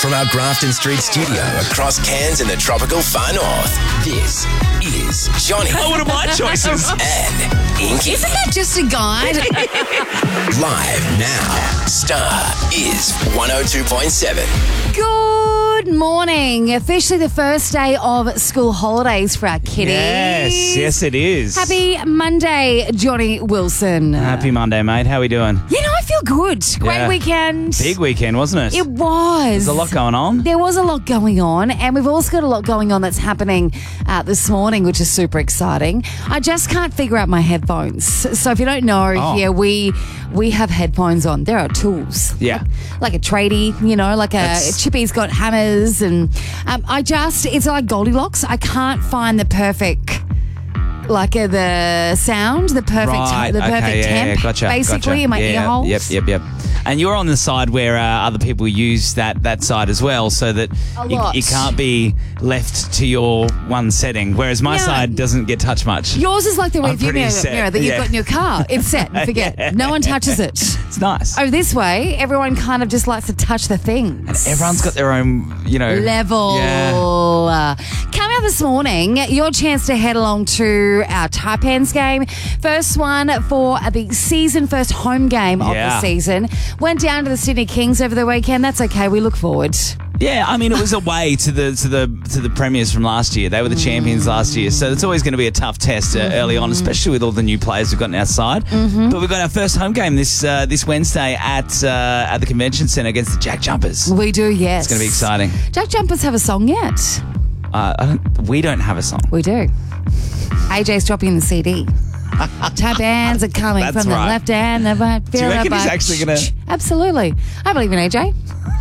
from our Grafton Street studio across Cairns and the tropical far north, this is Johnny. Oh, what are my choices? And Inky. Isn't that just a guide? Live now. Star is 102.7. Good morning. Officially the first day of school holidays for our kiddies. Yes, it is. Happy Monday, Johnny Wilson. Happy Monday, mate. How are we doing? You know, I feel good. Great weekend. Big weekend, wasn't it? It was. There's a lot going on. There was a lot going on, and we've also got a lot going on that's happening this morning, which is super exciting. I just can't figure out my headphones. So if you don't know, here we have headphones on. There are tools. Yeah. Like a tradie, you know, like a Chippy's got hammers, and it's like Goldilocks. I can't find the perfect, the sound, the perfect, temp, gotcha, basically in my ear holes. Yep. And you're on the side where other people use that side as well, so that it can't be left to your one setting, whereas my side doesn't get touched much. Yours is like the review mirror that you've got in your car. It's set and forget. No one touches it. It's nice. Oh, this way, everyone kind of just likes to touch the things. And everyone's got their own, level. Yeah. Coming up this morning, your chance to head along to our Taipans game. First one for the season, first home game of the season. Went down to the Sydney Kings over the weekend. That's okay. We look forward. Yeah, I mean, it was away to the premiers from last year. They were the champions last year, so it's always going to be a tough test early on, especially with all the new players we've got on our side. But we've got our first home game this Wednesday at the Convention Centre against the Jack Jumpers. We do, yes. It's going to be exciting. Jack Jumpers have a song yet? We don't have a song. We do. AJ's dropping the CD. Taipans are coming from the left and the right. Do you reckon he's actually going to? Absolutely. I believe in AJ.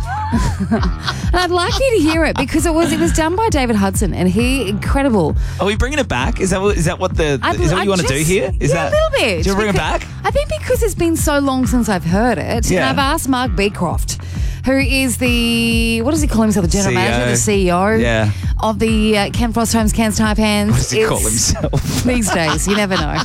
And I'd like you to hear it because it was done by David Hudson, and incredible. Are we bringing it back? Is that what you want to do here? A little bit. Do you bring it back? I think because it's been so long since I've heard it, and I've asked Mark Beecroft, who is what does he call himself? The general manager, the CEO of the Ken Frost Homes Cairns Taipans. What does he call himself? These days, you never know.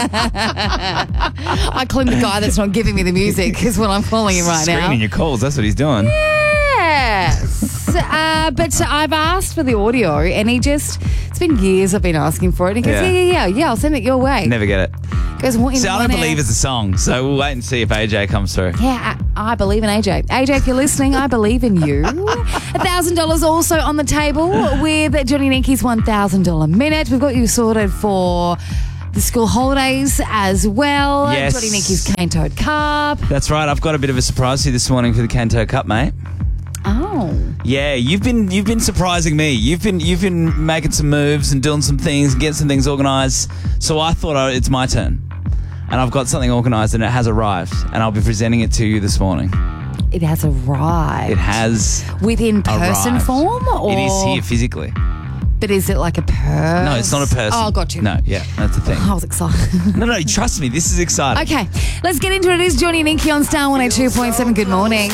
I call him the guy that's not giving me the music is what I'm calling him right now. Screening your calls, that's what he's doing. Yes. But I've asked for the audio, and it's been years I've been asking for it. And he goes, yeah, I'll send it your way. Never get it. Goes, I don't believe it's a song, so we'll wait and see if AJ comes through. Yeah, I believe in AJ. AJ, if you're listening, I believe in you. $1,000 also on the table with Johnny and Inky's $1,000 minute. We've got you sorted for the school holidays as well. Yes. Johnny and Inky's Cane Toad Cup. That's right. I've got a bit of a surprise for you this morning for the Cane Toad Cup, mate. Oh. Yeah, you've been surprising me. You've been making some moves and doing some things and getting some things organised. So I thought it's my turn. And I've got something organised and it has arrived. And I'll be presenting it to you this morning. It has arrived. It has within person arrived. Form? Or? It is here physically. But is it like a purse? No, it's not a person. Oh, got you. No, yeah, that's the thing. I was excited. No, trust me, this is exciting. Okay, let's get into it. It is Johnny and Inky on Star 102.7. Good morning.